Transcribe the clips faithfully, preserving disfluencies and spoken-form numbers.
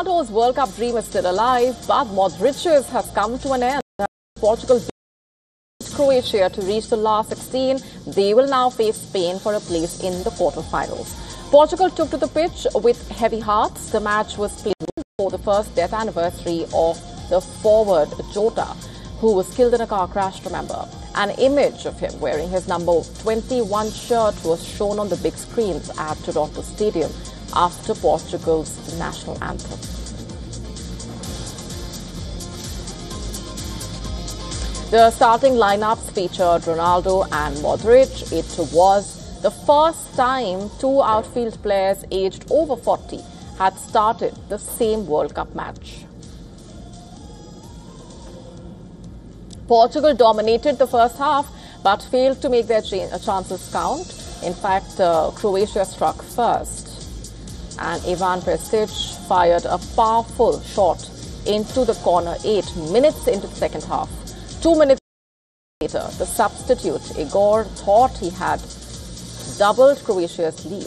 Ronaldo's World Cup dream is still alive, but Modric's has come to an end. Portugal beat Croatia to reach the last sixteen. They will now face Spain for a place in the quarterfinals. Portugal took to the pitch with heavy hearts. The match was played for the first death anniversary of the forward Jota, who was killed in a car crash, remember. An image of him wearing his number twenty-one shirt was shown on the big screens at Toronto Stadium after Portugal's national anthem. The starting lineups featured Ronaldo and Modric. It was the first time two outfield players aged over forty had started the same World Cup match. Portugal dominated the first half but failed to make their chances count. In fact, uh, Croatia struck first, and Ivan Perisic fired a powerful shot into the corner eight minutes into the second half. Two minutes later, the substitute Igor thought he had doubled Croatia's lead.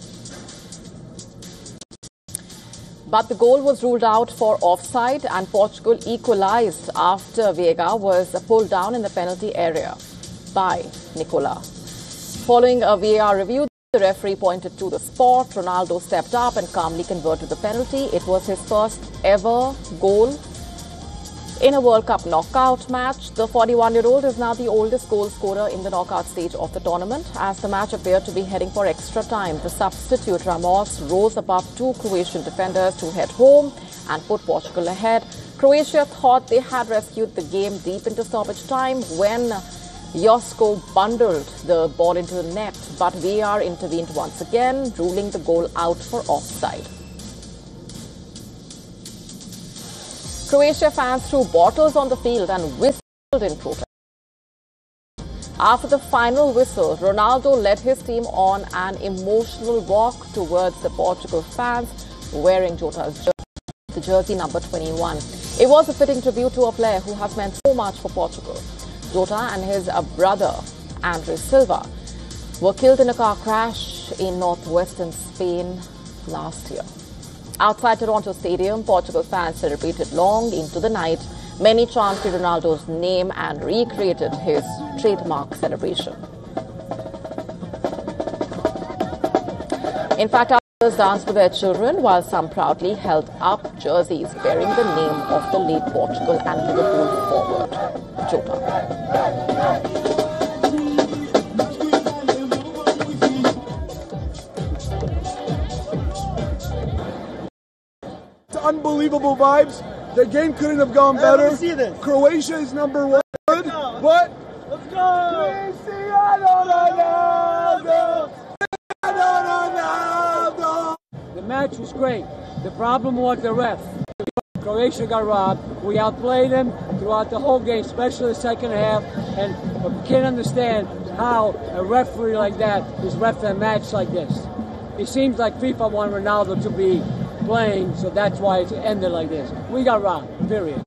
But the goal was ruled out for offside, and Portugal equalized after Veiga was pulled down in the penalty area by Nicola. Following a V A R review, the referee pointed to the spot. Ronaldo stepped up and calmly converted the penalty. It was his first ever goal in a World Cup knockout match. The forty-one-year-old is now the oldest goal scorer in the knockout stage of the tournament. As the match appeared to be heading for extra time, the substitute Ramos rose above two Croatian defenders to head home and put Portugal ahead. Croatia thought they had rescued the game deep into stoppage time when Josko bundled the ball into the net, but V A R intervened once again, ruling the goal out for offside. Croatia fans threw bottles on the field and whistled in protest. After the final whistle, Ronaldo led his team on an emotional walk towards the Portugal fans wearing Jota's jersey, the jersey number twenty-one. It was a fitting tribute to a player who has meant so much for Portugal. Jota and his brother, Andres Silva, were killed in a car crash in northwestern Spain last year. Outside Toronto Stadium, Portugal fans celebrated long into the night. Many chanted Ronaldo's name and recreated his trademark celebration. In fact, others danced with their children, while some proudly held up jerseys bearing the name of the late Portugal and Liverpool forward, Jota. Unbelievable vibes. The game couldn't have gone better. Let me see this. Croatia is number one. Good, but let's go. Cristiano Ronaldo. Ronaldo. The match was great. The problem was the ref. Croatia got robbed. We outplayed them throughout the whole game, especially the second half. And I can't understand how a referee like that is reffing a match like this. It seems like FIFA wanted Ronaldo to be playing, so that's why it ended like this. We got robbed, period.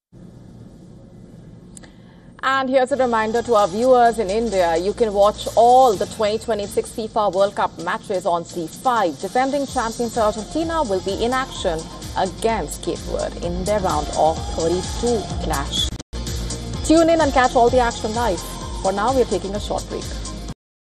And here's a reminder to our viewers in India. You can watch all the twenty twenty-six FIFA World Cup matches on C five. Defending champions Argentina will be in action against Cape Verde in their round of thirty-two clash. Tune in and catch all the action live. For now, we're taking a short break.